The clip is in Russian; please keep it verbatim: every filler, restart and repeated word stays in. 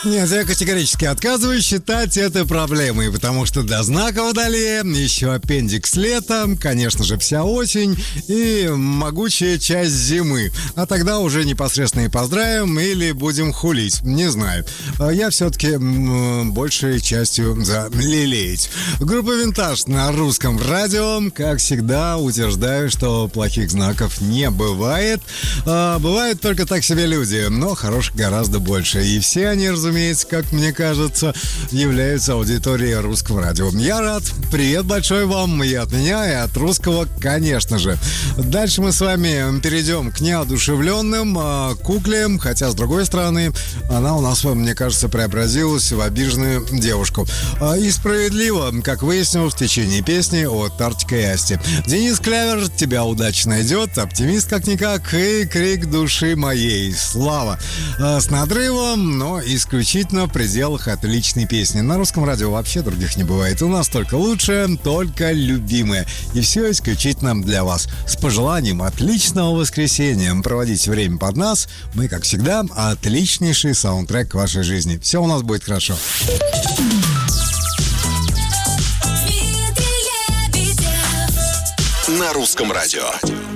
Нет, я категорически отказываюсь считать это проблемой, потому что до знака Водолея еще аппендикс лета, конечно же, вся осень и могучая часть зимы. А тогда уже непосредственно и поздравим или будем хулить, не знаю. Я все-таки м- большей частью за лелеять. Группа «Винтаж» на русском радио, как всегда, утверждаю, что плохих знаков не бывает. А, бывают только так себе люди, но хороших гораздо больше. И все они, разумеется, как мне кажется, являются аудиторией русского радио. Я рад. Привет большой вам и от меня, и от русского, конечно же. Дальше мы с вами перейдем к неодушевленным, а, кукле, хотя, с другой стороны, она у нас, мне кажется, преобразилась в обиженную девушку. А, и справедливо, как выяснилось в течение песни от Артика и Асти. Денис Клявер тебя удачно найдет, оптимист как-никак, и крик души моей. Слава. А, с надрывом, но исключительно в пределах отличной песни. На русском радио вообще других не бывает. У нас только лучшее, только любимое. И все исключительно для вас. С пожеланием отличного воскресенья. Проводите время под нас. Мы, как всегда, отличнейший саундтрек к вашей жизни. Все у нас будет хорошо. На русском радио.